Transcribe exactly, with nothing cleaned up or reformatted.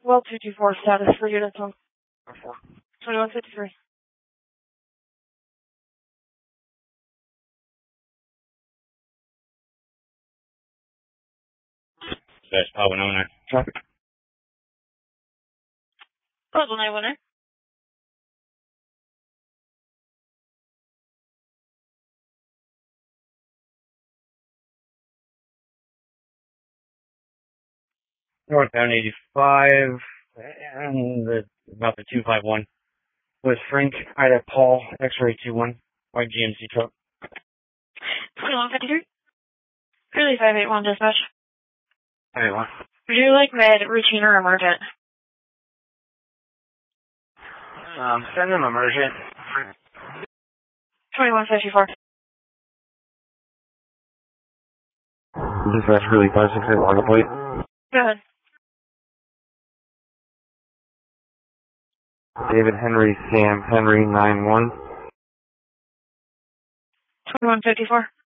Well, two two four status for units on twenty-one fifty-three. That's Pablo nine one nine. Traffic. Pablo nine one nine. Northbound eighty-five, and the, about the two five one. With Frank, Ida Paul, X-ray two one, white G M C truck. twenty-one fifty-three. Curly five eight one dispatch. Hey, what? Would you like med, routine, or emergent? Um, send them emergent. twenty-one fifty-four. Dispatch really five six eight, log a plate. Go ahead. David Henry, Sam Henry, nine one. twenty-one fifty-four.